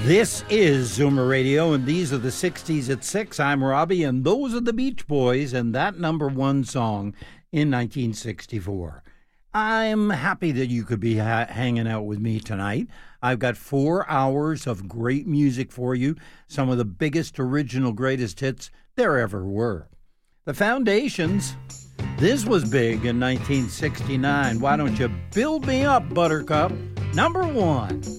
This is Zoomer Radio, and these are the 60s at 6. I'm Robbie, and those are the Beach Boys, and that number one song in 1964. I'm happy that you could be hanging out with me tonight. I've got 4 hours of great music for you, some of the biggest original greatest hits there ever were. The Foundations, this was big in 1969. Why don't you build me up, Buttercup? Number one.